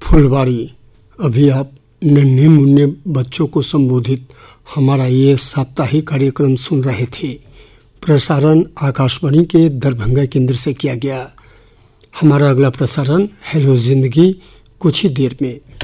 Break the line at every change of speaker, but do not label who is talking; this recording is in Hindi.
फुलवारी। अभी आप नन्हे मुन्ने बच्चों को संबोधित हमारा ये साप्ताहिक कार्यक्रम सुन रहे थे। प्रसारण आकाशवाणी के दरभंगा केंद्र से किया गया। हमारा अगला प्रसारण हेलो जिंदगी कुछ ही देर में।